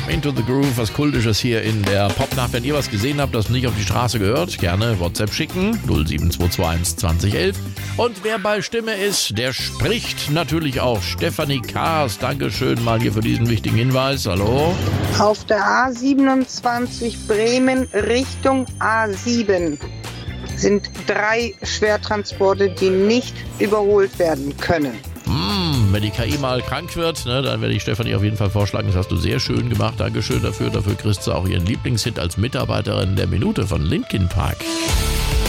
Into the Groove, was Kultisches hier in der Popnacht. Wenn ihr was gesehen habt, das nicht auf die Straße gehört, gerne WhatsApp schicken, 07221 2011. Und wer bei Stimme ist, der spricht natürlich auch. Stefanie Kaas, Dankeschön mal hier für diesen wichtigen Hinweis. Hallo? Auf der A27 Bremen Richtung A7 sind 3 Schwertransporte, die nicht überholt werden können. Wenn die KI mal krank wird, ne, dann werde ich Stefanie auf jeden Fall vorschlagen. Das hast du sehr schön gemacht. Dankeschön dafür. Dafür kriegst du auch ihren Lieblingshit als Mitarbeiterin der Minute von Linkin Park.